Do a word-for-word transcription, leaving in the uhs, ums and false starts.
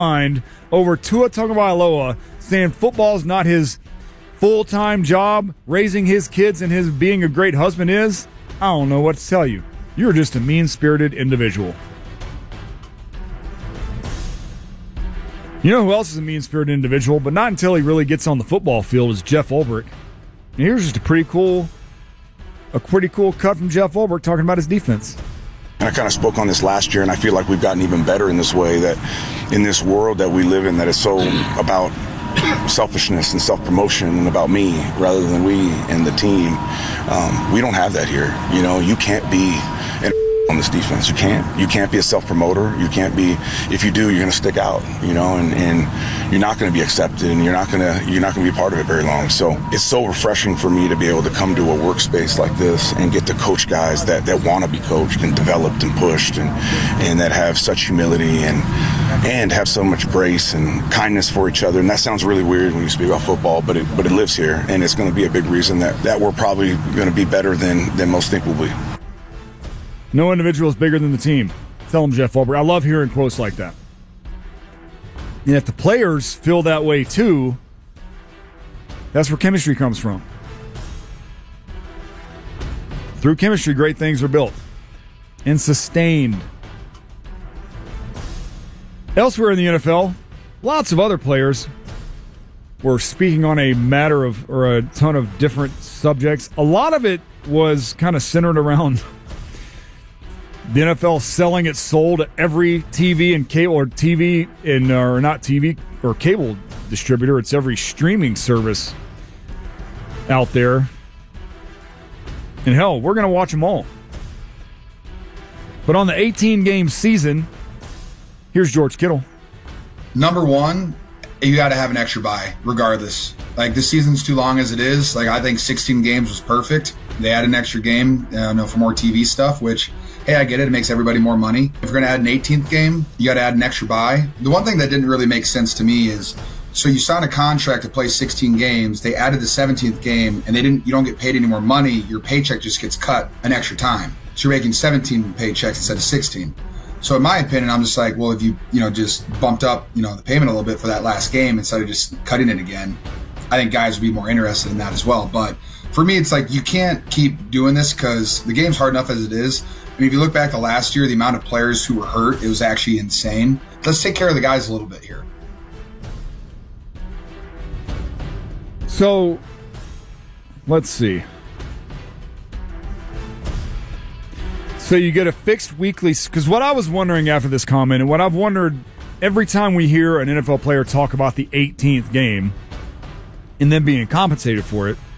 mind over Tua Tagovailoa saying football is not his full-time job, raising his kids and his being a great husband is, I don't know what to tell you. You're just a mean-spirited individual. You know who else is a mean-spirited individual, but not until he really gets on the football field, is Jeff Ulbrich. And here's just a pretty cool, a pretty cool cut from Jeff Ulbrich talking about his defense. And I kind of spoke on this last year, and I feel like we've gotten even better in this way, that in this world that we live in that is so about selfishness and self-promotion and about me rather than we and the team. Um, we don't have that here. You know, you can't be an on this defense. You can't. You can't be a self-promoter. You can't be. If you do, you're going to stick out. You know, and, and you're not going to be accepted, and you're not going to. You're not going to be a part of it very long. So it's so refreshing for me to be able to come to a workspace like this and get to coach guys that, that want to be coached and developed and pushed, and and that have such humility and and have so much grace and kindness for each other. And that sounds really weird when you speak about football, but it but it lives here, and it's going to be a big reason that that we're probably going to be better than than most think we'll be. No individual is bigger than the team. Tell him, Jeff Ulbrich. I love hearing quotes like that. And if the players feel that way too, that's where chemistry comes from. Through chemistry, great things are built and sustained. Elsewhere in the N F L, lots of other players were speaking on a matter of, or a ton of different subjects. A lot of it was kind of centered around the N F L selling its soul to every T V and cable, or T V and or not T V or cable distributor. It's every streaming service out there. And hell, we're going to watch them all. But on the eighteen-game season, here's George Kittle. Number one, you got to have an extra bye, regardless. Like, this season's too long as it is. Like, I think sixteen games was perfect. They had an extra game, uh, you know, for more T V stuff, which, hey, I get it. It makes everybody more money. If you're going to add an eighteenth game, you got to add an extra bye. The one thing that didn't really make sense to me is, so you sign a contract to play sixteen games. They added the seventeenth game, and they didn't. You don't get paid any more money. Your paycheck just gets cut an extra time. So you're making seventeen paychecks instead of sixteen. So in my opinion, I'm just like, well, if you, you know, just bumped up, you know, the payment a little bit for that last game instead of just cutting it again, I think guys would be more interested in that as well. But for me, it's like, you can't keep doing this because the game's hard enough as it is. I mean, if you look back to last year, the amount of players who were hurt, it was actually insane. Let's take care of the guys a little bit here. So, let's see. So you get a fixed weekly, because what I was wondering after this comment, and what I've wondered every time we hear an N F L player talk about the eighteenth game and then being compensated for it,